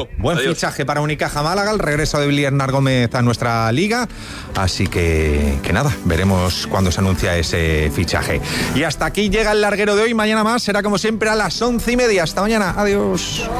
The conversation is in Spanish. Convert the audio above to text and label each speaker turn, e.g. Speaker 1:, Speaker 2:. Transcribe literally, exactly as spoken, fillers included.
Speaker 1: Abrazo.
Speaker 2: Buen
Speaker 1: Adiós.
Speaker 2: fichaje para Unicaja Málaga, el regreso de Villarnar Gómez a nuestra liga. Así que, que nada, veremos cuándo se anuncia ese fichaje. Y hasta aquí llega el larguero de hoy. Mañana más será como siempre a las once y media. Hasta mañana. Adiós.